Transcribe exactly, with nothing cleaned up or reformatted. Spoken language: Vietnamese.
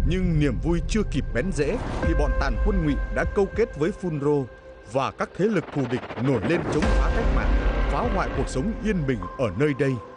Nhưng niềm vui chưa kịp bén rễ thì bọn tàn quân Ngụy đã câu kết với Phun Rô và các thế lực thù địch nổi lên chống phá cách mạng, phá hoại cuộc sống yên bình ở nơi đây.